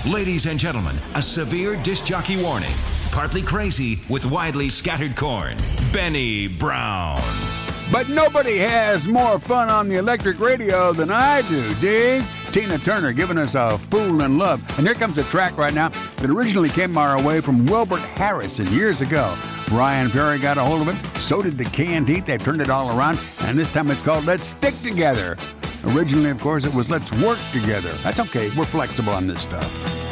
Ladies and gentlemen, a severe disc jockey warning. Partly crazy with widely scattered corn. Benny Brown. But nobody has more fun on the electric radio than I do, dig? Tina Turner giving us a Fool in Love. And here comes a track right now that originally came our way from Wilbert Harrison years ago. Brian Ferry got a hold of it, so did the Canned Heat. They've turned it all around, and this time it's called Let's Stick Together. Originally, of course, it was Let's Work Together. That's okay, we're flexible on this stuff.